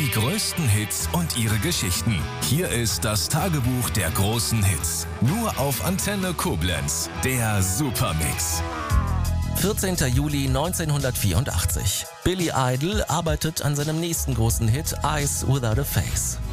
Die größten Hits und ihre Geschichten. Hier ist das Tagebuch der großen Hits. Nur auf Antenne Koblenz. Der Supermix. 14. Juli 1984. Billy Idol arbeitet an seinem nächsten großen Hit Eyes Without a Face.